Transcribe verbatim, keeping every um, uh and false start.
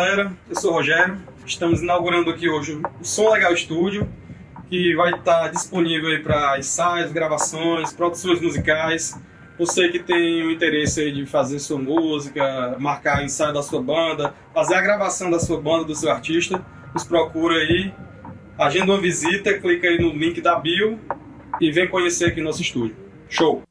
galera, eu sou o Rogério, estamos inaugurando aqui hoje o Som Legal Studio, que vai estar disponível para ensaios, gravações, produções musicais. Você que tem o interesse aí de fazer sua música, marcar ensaio da sua banda, fazer a gravação da sua banda, do seu artista, nos procura aí, agenda uma visita, clica aí no link da bio e vem conhecer aqui nosso estúdio. Show!